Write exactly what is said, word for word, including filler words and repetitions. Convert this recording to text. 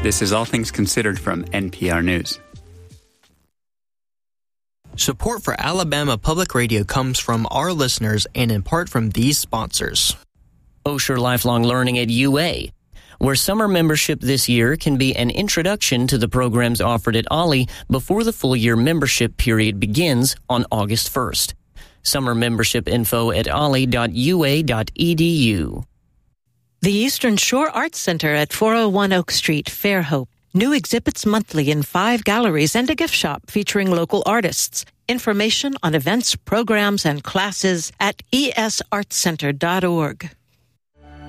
This is All Things Considered from N P R News. Support for Alabama Public Radio comes from our listeners and in part from these sponsors. Osher Lifelong Learning at U A, where summer membership this year can be an introduction to the programs offered at Ollie before the full-year membership period begins on August first. Summer membership info at ollie dot u a dot e d u. The Eastern Shore Arts Center at four oh one Oak Street, Fairhope. New exhibits monthly in five galleries and a gift shop featuring local artists. Information on events, programs, and classes at e s arts center dot org.